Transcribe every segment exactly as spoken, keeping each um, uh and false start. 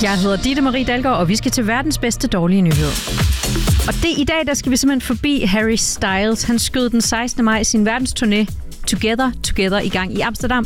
Jeg hedder Ditte Marie Dalgaard, og vi skal til verdens bedste dårlige nyhed. Og det i dag, der skal vi simpelthen forbi Harry Styles. Han skød den sekstende maj sin verdensturné Together, Together i gang i Amsterdam.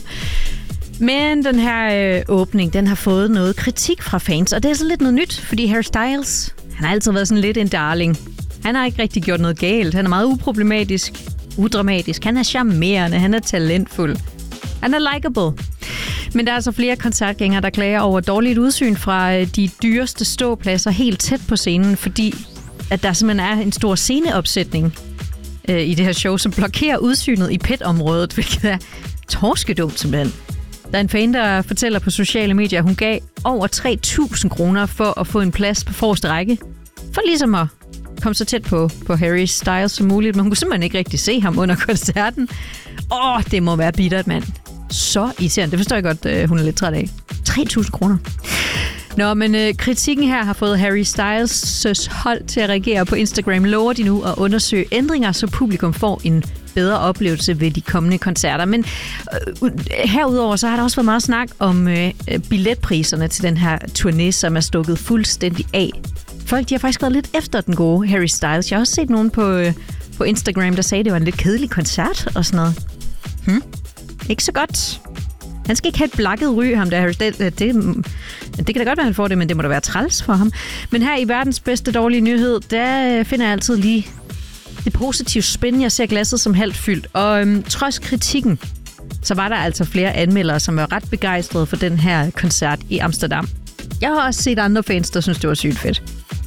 Men den her øh, åbning, den har fået noget kritik fra fans, og det er så lidt noget nyt, fordi Harry Styles, han har altid været sådan lidt en darling. Han har ikke rigtig gjort noget galt. Han er meget uproblematisk, udramatisk. Han er charmerende, han er talentfuld. Han er likable. Men der er altså flere koncertgængere, der klager over dårligt udsyn fra de dyreste ståpladser helt tæt på scenen, fordi at der simpelthen er en stor sceneopsætning øh, i det her show, som blokerer udsynet i pit-området, hvilket er torskedumt simpelthen. Der er en fan, der fortæller på sociale medier, at hun gav over tre tusind kroner for at få en plads på forreste række, for ligesom at komme så tæt på, på Harry Styles som muligt, men hun kunne simpelthen ikke rigtig se ham under koncerten. Åh, det må være bittert, mand. Så irriterende. Det forstår jeg godt, øh, hun er lidt træt af. tre tusind kroner. Nå, men øh, kritikken her har fået Harry Styles' hold til at reagere på Instagram. Lover de nu at undersøge ændringer, så publikum får en bedre oplevelse ved de kommende koncerter. Men øh, herudover så har der også været meget snak om øh, billetpriserne til den her turné, som er stukket fuldstændig af. Folk, de har faktisk været lidt efter den gode Harry Styles. Jeg har også set nogen på, øh, på Instagram, der sagde, at det var en lidt kedelig koncert og sådan noget. Hmm? Ikke så godt. Han skal ikke have et blakket ry, ham der Harry Styles. Det, det, det kan da godt være, han får det, men det må da være træls for ham. Men her i verdens bedste dårlige nyhed, der finder jeg altid lige det positive spin. Jeg ser glasset som halvt fyldt. Og øhm, trods kritikken, så var der altså flere anmeldere, som var ret begejstrede for den her koncert i Amsterdam. Jeg har også set andre fans, der synes, det var sygt fedt.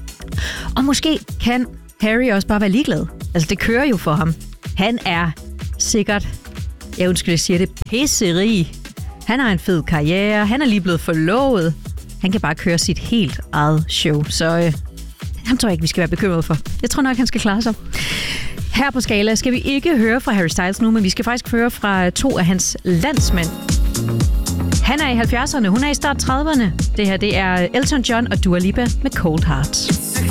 Og måske kan Harry også bare være ligeglad. Altså, det kører jo for ham. Han er sikkert, jeg undskyld, jeg siger det, pisserig. Han har en fed karriere. Han er lige blevet forlovet. Han kan bare køre sit helt eget show. Så øh, ham tror jeg ikke, vi skal være bekymrede for. Jeg tror nok, han skal klare sig. Her på Skala skal vi ikke høre fra Harry Styles nu, men vi skal faktisk høre fra to af hans landsmænd. Han er i halvfjerdserne, hun er i start trediverne. Det her, det er Elton John og Dua Lipa med Cold Heart.